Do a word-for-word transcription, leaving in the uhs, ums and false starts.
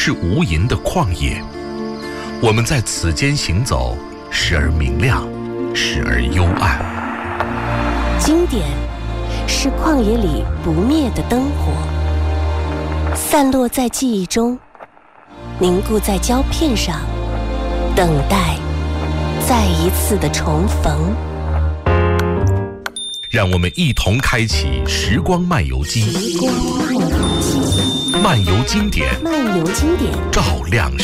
是无垠的旷野。我们在此间行走，时而明亮，时而幽暗。 经典是旷野里不灭的灯火，散落在记忆中，凝固在胶片上，等待再一次的重逢。 让我们一同开启时光漫游机， 时光漫游机， 漫游经典， 漫游经典， 照亮